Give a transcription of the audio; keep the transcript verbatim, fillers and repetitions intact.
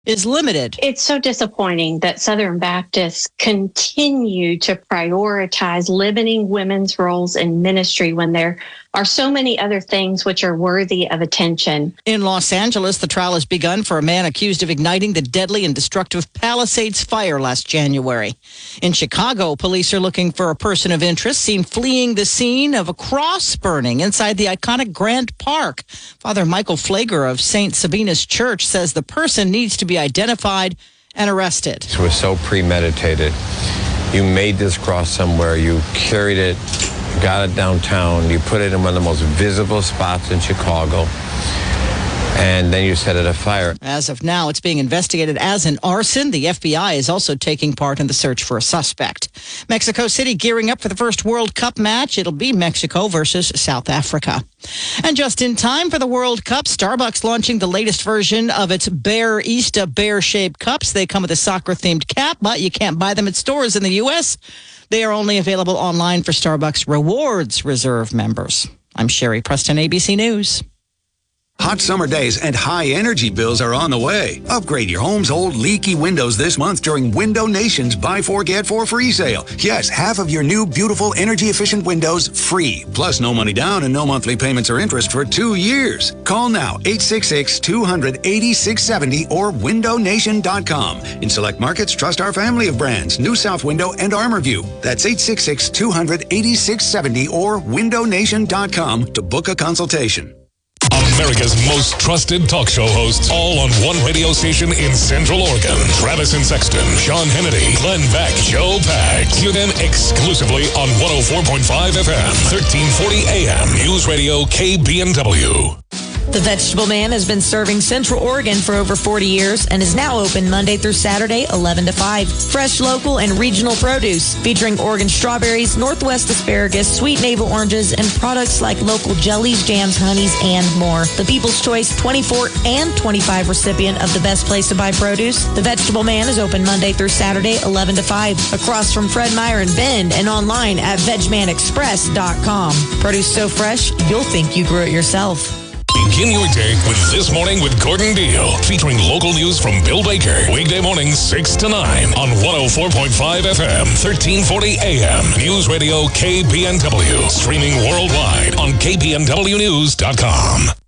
is limited. It's so disappointing that Southern Baptists continue to prioritize limiting women's roles in ministry when there are so many other things which are worthy of attention. In Los Angeles, the trial has begun for a man accused of igniting the deadly and destructive Palisades fire last January. In Chicago, police are looking for a person of interest seen fleeing the scene of a cross burning inside the iconic Grant Park. Father Michael Flager of Saint Sabina's Church says the person needs to be identified and arrested. It was so premeditated. You made this cross somewhere, you carried it, got it downtown, you put it in one of the most visible spots in Chicago, and then you set it afire. As of now, it's being investigated as an arson. The F B I is also taking part in the search for a suspect. Mexico City gearing up for the first World Cup match. It'll be Mexico versus South Africa. And just in time for the World Cup, Starbucks launching the latest version of its Bearista bear-shaped cups. They come with a soccer-themed cap, but you can't buy them at stores in the U S They are only available online for Starbucks Rewards Reserve members. I'm Sherry Preston, A B C News. Hot summer days and high energy bills are on the way. Upgrade your home's old leaky windows this month during Window Nation's Buy Four Get Four free sale. Yes, half of your new beautiful energy efficient windows free. Plus no money down and no monthly payments or interest for two years. Call now eight six six, two hundred, eighty-six seventy or window nation dot com. In select markets, trust our family of brands, New South Window and ArmorView. That's eight six six, two hundred, eighty-six seventy or window nation dot com to book a consultation. America's most trusted talk show hosts, all on one radio station in Central Oregon. Travis and Sexton, Sean Hannity, Glenn Beck, Joe Pags. Hear them exclusively on one oh four point five F M, thirteen forty A M, News Radio K B N W. The Vegetable Man has been serving Central Oregon for over forty years and is now open Monday through Saturday, eleven to five. Fresh, local, and regional produce featuring Oregon strawberries, Northwest asparagus, sweet navel oranges, and products like local jellies, jams, honeys, and more. The People's Choice twenty-four and twenty-five recipient of the best place to buy produce. The Vegetable Man is open Monday through Saturday, eleven to five. Across from Fred Meyer and Bend and online at veg man express dot com. Produce so fresh, you'll think you grew it yourself. Begin your day with This Morning with Gordon Deal, featuring local news from Bill Baker. Weekday mornings six to nine on one oh four point five F M, thirteen forty A M, News Radio K B N W. Streaming worldwide on K B N W news dot com.